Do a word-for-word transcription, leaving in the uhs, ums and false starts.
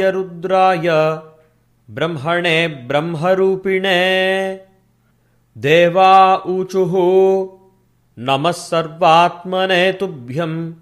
रुद्राय ब्रह्मणे ब्रह्मरूपिणे देवा ऊचुः नमः सर्वात्मने तुभ्यं